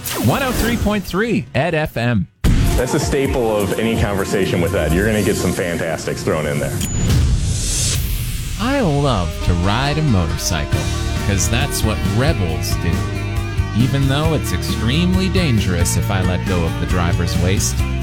103.3 Ed FM. That's a staple of any conversation with Ed. You're going to get some fantastics thrown in there. I love to ride a motorcycle because that's what rebels do. Even though it's extremely dangerous if I let go of the driver's waist,